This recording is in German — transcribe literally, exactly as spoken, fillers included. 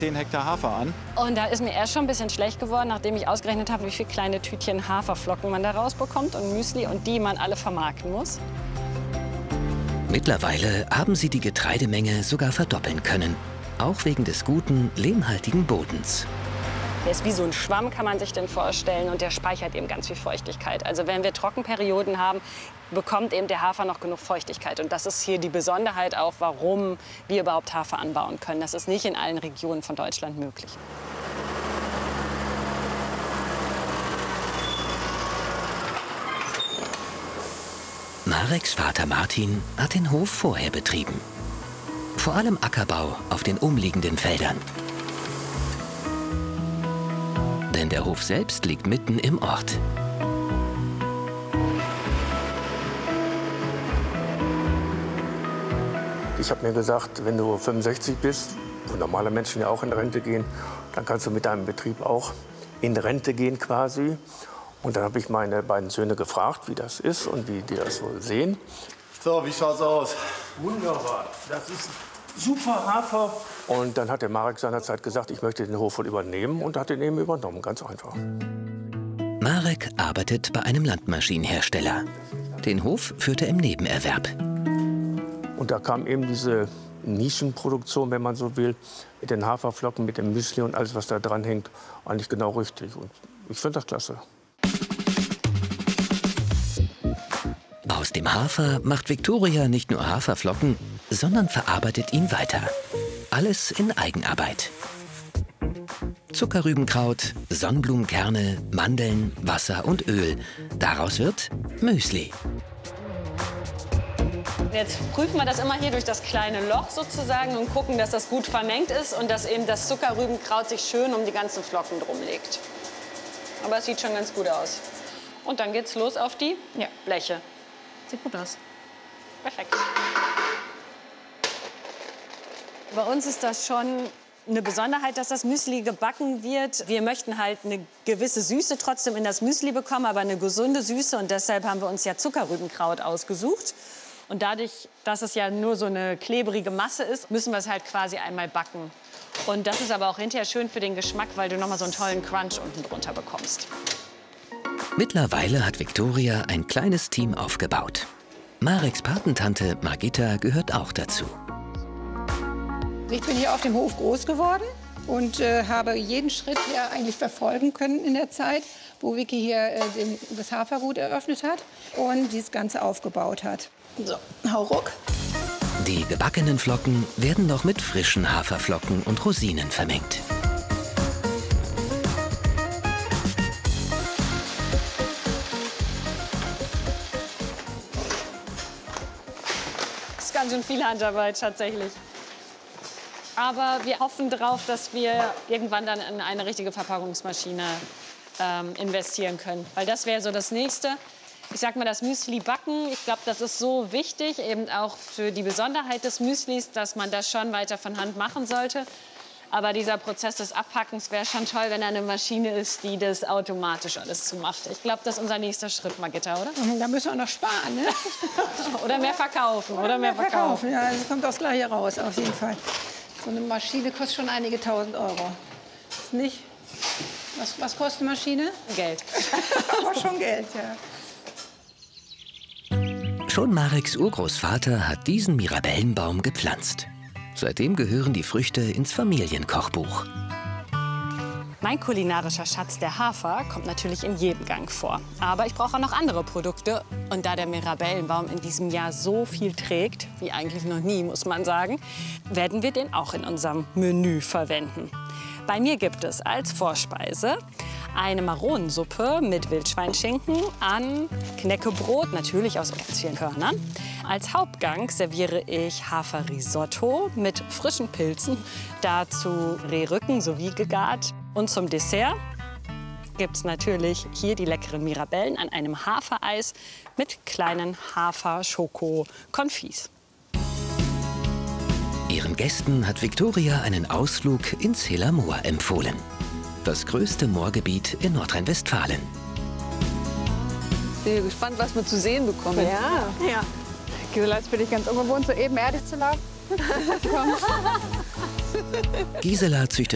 zehn Hektar Hafer an. Und da ist mir erst schon ein bisschen schlecht geworden, nachdem ich ausgerechnet habe, wie viele kleine Tütchen Haferflocken man da rausbekommt und Müsli und die man alle vermarkten muss. Mittlerweile haben sie die Getreidemenge sogar verdoppeln können. Auch wegen des guten, lehmhaltigen Bodens. Der ist wie so ein Schwamm, kann man sich den vorstellen, und der speichert eben ganz viel Feuchtigkeit. Also wenn wir Trockenperioden haben, bekommt eben der Hafer noch genug Feuchtigkeit. Und das ist hier die Besonderheit auch, warum wir überhaupt Hafer anbauen können. Das ist nicht in allen Regionen von Deutschland möglich. Mareks Vater Martin hat den Hof vorher betrieben. Vor allem Ackerbau auf den umliegenden Feldern. Denn der Hof selbst liegt mitten im Ort. Ich habe mir gesagt, wenn du fünfundsechzig bist, wo normale Menschen ja auch in Rente gehen, dann kannst du mit deinem Betrieb auch in Rente gehen quasi. Und dann habe ich meine beiden Söhne gefragt, wie das ist und wie die das wohl sehen. So, wie schaut's aus? Wunderbar, das ist super Hafer. Und dann hat der Marek seinerzeit gesagt, ich möchte den Hof wohl übernehmen, und hat den eben übernommen, ganz einfach. Marek arbeitet bei einem Landmaschinenhersteller. Den Hof führt er im Nebenerwerb. Und da kam eben diese Nischenproduktion, wenn man so will, mit den Haferflocken, mit dem Müsli und alles, was da dran hängt, eigentlich genau richtig. Und ich finde das klasse. Aus dem Hafer macht Viktoria nicht nur Haferflocken, sondern verarbeitet ihn weiter. Alles in Eigenarbeit. Zuckerrübenkraut, Sonnenblumenkerne, Mandeln, Wasser und Öl. Daraus wird Müsli. Jetzt prüfen wir das immer hier durch das kleine Loch sozusagen und gucken, dass das gut vermengt ist und dass eben das Zuckerrübenkraut sich schön um die ganzen Flocken drum legt. Aber es sieht schon ganz gut aus. Und dann geht's los auf die ja. Bleche. Sieht gut aus. Perfekt. Bei uns ist das schon eine Besonderheit, dass das Müsli gebacken wird. Wir möchten halt eine gewisse Süße trotzdem in das Müsli bekommen, aber eine gesunde Süße. Und deshalb haben wir uns ja Zuckerrübenkraut ausgesucht. Und dadurch, dass es ja nur so eine klebrige Masse ist, müssen wir es halt quasi einmal backen. Und das ist aber auch hinterher schön für den Geschmack, weil du noch mal so einen tollen Crunch unten drunter bekommst. Mittlerweile hat Viktoria ein kleines Team aufgebaut. Mareks Patentante Margitta gehört auch dazu. Ich bin hier auf dem Hof groß geworden und äh, habe jeden Schritt ja eigentlich verfolgen können in der Zeit, wo Vicky hier äh, den, das Hafergut eröffnet hat und dieses Ganze aufgebaut hat. So, hau ruck. Die gebackenen Flocken werden noch mit frischen Haferflocken und Rosinen vermengt. Das ist ganz schön viel Handarbeit tatsächlich. Aber wir hoffen darauf, dass wir irgendwann dann in eine richtige Verpackungsmaschine ähm, investieren können. Weil das wäre so das Nächste. Ich sag mal, das Müsli backen, ich glaube, das ist so wichtig, eben auch für die Besonderheit des Müslis, dass man das schon weiter von Hand machen sollte. Aber dieser Prozess des Abpackens wäre schon toll, wenn da eine Maschine ist, die das automatisch alles zumacht. Ich glaube, das ist unser nächster Schritt, Margitta, oder? Da müssen wir noch sparen, ne? Oder mehr verkaufen, oder, oder mehr verkaufen. verkaufen. Ja, also kommt das Gleiche raus, auf jeden Fall. So eine Maschine kostet schon einige tausend Euro. Ist nicht? Was, was kostet eine Maschine? Geld. Aber schon Geld, ja. Schon Mareks Urgroßvater hat diesen Mirabellenbaum gepflanzt. Seitdem gehören die Früchte ins Familienkochbuch. Mein kulinarischer Schatz, der Hafer, kommt natürlich in jedem Gang vor. Aber ich brauche auch noch andere Produkte. Und da der Mirabellenbaum in diesem Jahr so viel trägt, wie eigentlich noch nie, muss man sagen, werden wir den auch in unserem Menü verwenden. Bei mir gibt es als Vorspeise eine Maronensuppe mit Wildschweinschinken an Knäckebrot, natürlich aus ganz vielen Körnern. Als Hauptgang serviere ich Haferrisotto mit frischen Pilzen, dazu Rehrücken sowie gegart. Und zum Dessert gibt es natürlich hier die leckeren Mirabellen an einem Hafereis mit kleinen Hafer-Schoko-Konfits. Ihren Gästen hat Viktoria einen Ausflug ins Hiller Moor empfohlen. Das größte Moorgebiet in Nordrhein-Westfalen. Ich bin gespannt, was wir zu sehen bekommen. Ja. ja. Gisela, jetzt bin ich ganz ungewohnt, so ebenerdig zu laufen. Gisela züchtet